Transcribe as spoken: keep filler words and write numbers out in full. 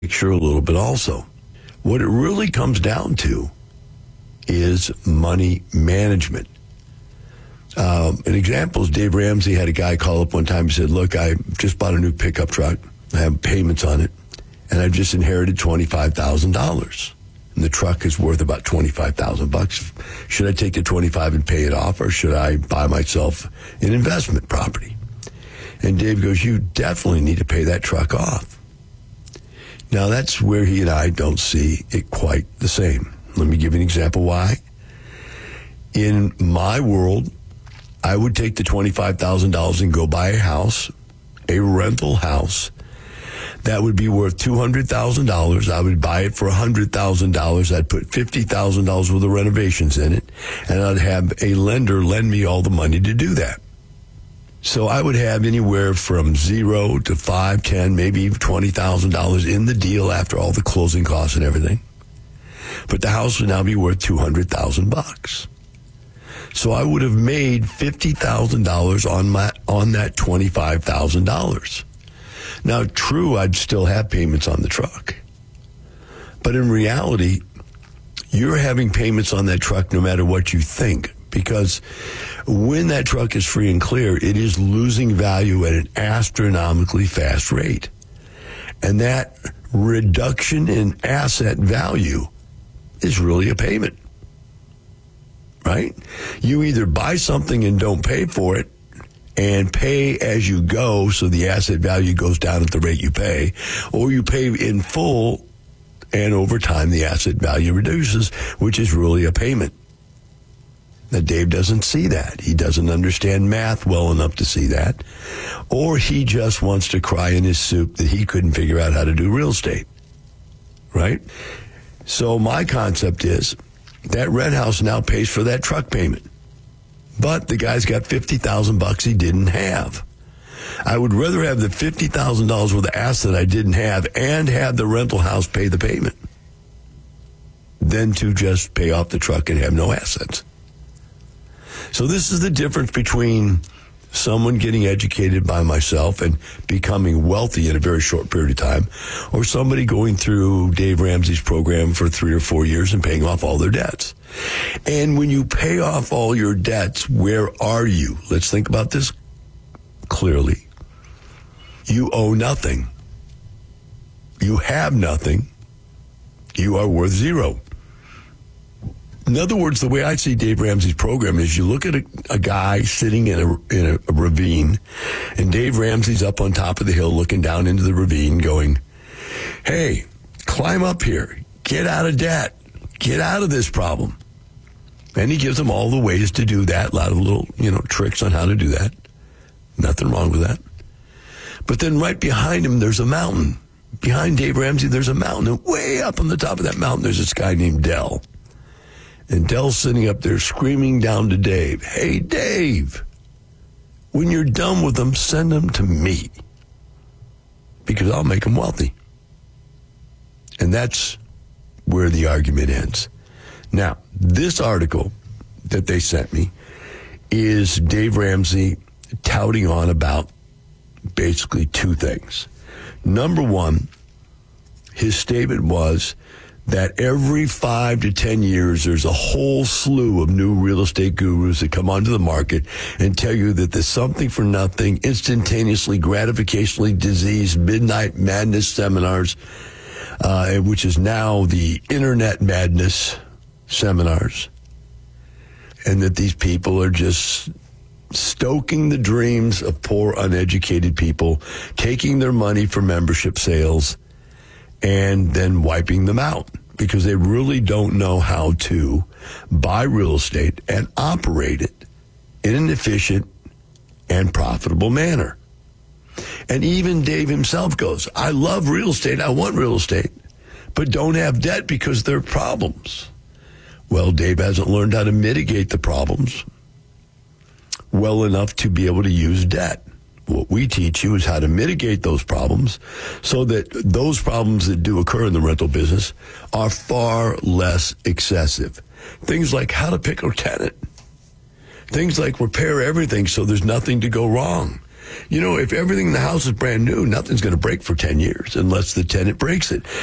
picture a little bit also. What it really comes down to is money management. Um, an example is Dave Ramsey had a guy call up one time and said, look, I just bought a new pickup truck. I have payments on it, and I've just inherited twenty-five thousand dollars. And the truck is worth about twenty-five thousand bucks. Should I take the twenty-five and pay it off, or should I buy myself an investment property? And Dave goes, you definitely need to pay that truck off. Now, that's where he and I don't see it quite the same. Let me give you an example why. In my world, I would take the twenty-five thousand dollars and go buy a house, a rental house, that would be worth two hundred thousand dollars. I would buy it for one hundred thousand dollars. I'd put fifty thousand dollars worth of renovations in it, and I'd have a lender lend me all the money to do that. So I would have anywhere from zero to five, ten, maybe even twenty thousand dollars in the deal after all the closing costs and everything. But the house would now be worth two hundred thousand bucks. So I would have made fifty thousand dollars on my on that twenty-five thousand dollars. Now, true, I'd still have payments on the truck. But in reality, you're having payments on that truck no matter what you think. Because when that truck is free and clear, it is losing value at an astronomically fast rate. And that reduction in asset value is really a payment. Right? You either buy something and don't pay for it, and pay as you go so the asset value goes down at the rate you pay, or you pay in full and over time the asset value reduces, which is really a payment. Now, Dave doesn't see that. He doesn't understand math well enough to see that, or he just wants to cry in his soup that he couldn't figure out how to do real estate, right? So my concept is that rent house now pays for that truck payment. But the guy's got fifty thousand bucks he didn't have. I would rather have the fifty thousand dollars worth of asset I didn't have and have the rental house pay the payment than to just pay off the truck and have no assets. So this is the difference between someone getting educated by myself and becoming wealthy in a very short period of time, or somebody going through Dave Ramsey's program for three or four years and paying off all their debts. And when you pay off all your debts, where are you? Let's think about this clearly. You owe nothing. You have nothing. You are worth zero. In other words, the way I see Dave Ramsey's program is you look at a, a guy sitting in a, in a, a ravine, and Dave Ramsey's up on top of the hill looking down into the ravine going, hey, climb up here, get out of debt, get out of this problem. And he gives them all the ways to do that, a lot of little, you know, tricks on how to do that. Nothing wrong with that. But then right behind him, there's a mountain. Behind Dave Ramsey, there's a mountain. And way up on the top of that mountain, there's this guy named Dell. And Dell's sitting up there screaming down to Dave, hey, Dave, when you're done with them, send them to me because I'll make them wealthy. And that's where the argument ends. Now, this article that they sent me is Dave Ramsey touting on about basically two things. Number one, his statement was that every five to ten years, there's a whole slew of new real estate gurus that come onto the market and tell you that there's something for nothing, instantaneously, gratificationally diseased, midnight madness seminars, uh, which is now the internet madness seminars, and that these people are just stoking the dreams of poor, uneducated people, taking their money for membership sales, and then wiping them out because they really don't know how to buy real estate and operate it in an efficient and profitable manner. And even Dave himself goes, I love real estate, I want real estate, but don't have debt because there are problems. Well, Dave hasn't learned how to mitigate the problems well enough to be able to use debt. What we teach you is how to mitigate those problems so that those problems that do occur in the rental business are far less excessive. Things like how to pick a tenant. Things like repair everything so there's nothing to go wrong. You know, if everything in the house is brand new, nothing's going to break for ten years unless the tenant breaks it.